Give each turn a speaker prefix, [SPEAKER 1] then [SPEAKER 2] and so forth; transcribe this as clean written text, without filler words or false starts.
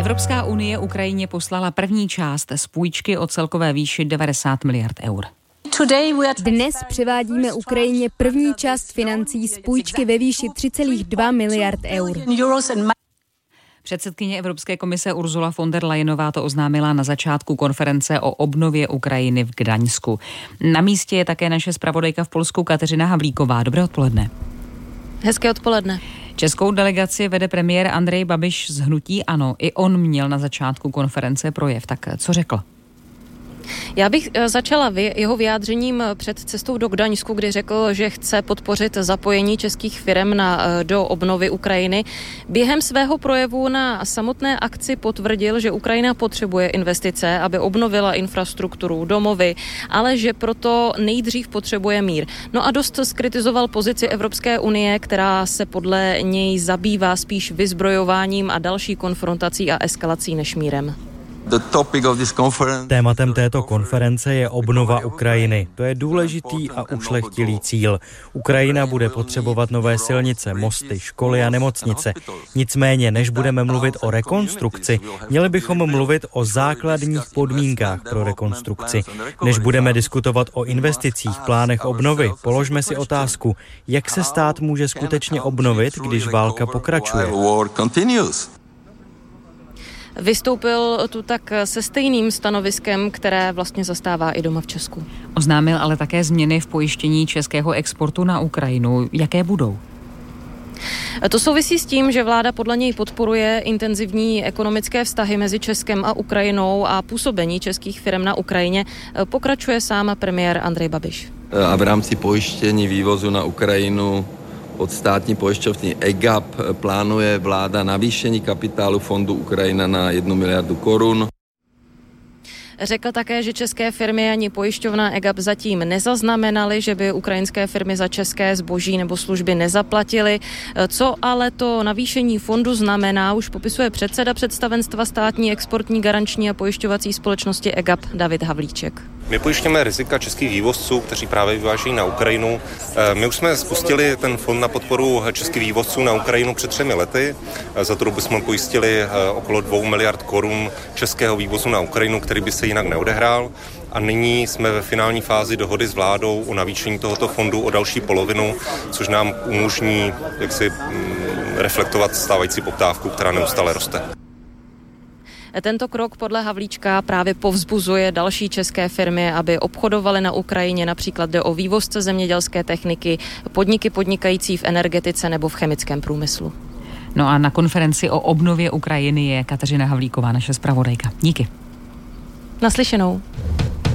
[SPEAKER 1] Evropská unie Ukrajině poslala první část z půjčky o celkové výši 90 miliard eur.
[SPEAKER 2] Dnes přivádíme Ukrajině první část financí z půjčky ve výši 3,2 miliard eur.
[SPEAKER 1] Předsedkyně Evropské komise Ursula von der Leyenová to oznámila na začátku konference o obnově Ukrajiny v Gdaňsku. Na místě je také naše zpravodajka v Polsku Kateřina Havlíková. Dobré odpoledne.
[SPEAKER 3] Hezké odpoledne.
[SPEAKER 1] Českou delegaci vede premiér Andrej Babiš z hnutí ANO. I on měl na začátku konference projev. Tak co řekl?
[SPEAKER 3] Já bych začala jeho vyjádřením před cestou do Gdaňsku, kdy řekl, že chce podpořit zapojení českých firem do obnovy Ukrajiny. Během svého projevu na samotné akci potvrdil, že Ukrajina potřebuje investice, aby obnovila infrastrukturu, domovy, ale že proto nejdřív potřebuje mír. No a dost zkritizoval pozici Evropské unie, která se podle něj zabývá spíš vyzbrojováním a další konfrontací a eskalací než mírem.
[SPEAKER 4] Tématem této konference je obnova Ukrajiny. To je důležitý a ušlechtilý cíl. Ukrajina bude potřebovat nové silnice, mosty, školy a nemocnice. Nicméně, než budeme mluvit o rekonstrukci, měli bychom mluvit o základních podmínkách pro rekonstrukci. Než budeme diskutovat o investicích, plánech obnovy, položme si otázku, jak se stát může skutečně obnovit, když válka pokračuje.
[SPEAKER 3] Vystoupil tu tak se stejným stanoviskem, které vlastně zastává i doma v Česku.
[SPEAKER 1] Oznámil ale také změny v pojištění českého exportu na Ukrajinu. Jaké budou?
[SPEAKER 3] To souvisí s tím, že vláda podle něj podporuje intenzivní ekonomické vztahy mezi Českem a Ukrajinou a působení českých firm na Ukrajině, pokračuje sám premiér Andrej Babiš.
[SPEAKER 5] A v rámci pojištění vývozu na Ukrajinu od státní pojišťovny EGAP plánuje vláda navýšení kapitálu fondu Ukrajina na 1 miliardu korun.
[SPEAKER 3] Řekl také, že české firmy ani pojišťovna EGAP zatím nezaznamenaly, že by ukrajinské firmy za české zboží nebo služby nezaplatily. Co ale to navýšení fondu znamená, už popisuje předseda představenstva státní exportní garanční a pojišťovací společnosti EGAP David Havlíček.
[SPEAKER 6] My pojišťujeme rizika českých vývozců, kteří právě vyvážejí na Ukrajinu. My už jsme spustili ten fond na podporu českých vývozců na Ukrajinu před 3 lety. Za tu dobu jsme pojistili okolo 2 miliard korun českého vývozu na Ukrajinu, který by se jinak neodehrál. A nyní jsme ve finální fázi dohody s vládou o navýšení tohoto fondu o další polovinu, což nám umožní reflektovat stávající poptávku, která neustále roste.
[SPEAKER 3] Tento krok podle Havlíčka právě povzbuzuje další české firmy, aby obchodovaly na Ukrajině, například jde o vývozce zemědělské techniky, podniky podnikající v energetice nebo v chemickém průmyslu.
[SPEAKER 1] No a na konferenci o obnově Ukrajiny je Kateřina Havlíková, naše zpravodajka. Díky.
[SPEAKER 3] Naslyšenou.